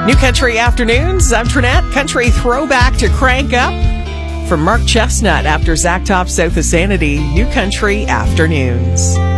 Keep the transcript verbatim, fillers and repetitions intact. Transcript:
New Country Afternoons. I'm Trinette. Country throwback to crank up. From Mark Chestnut after Zach Top's Oath of Sanity. New Country Afternoons.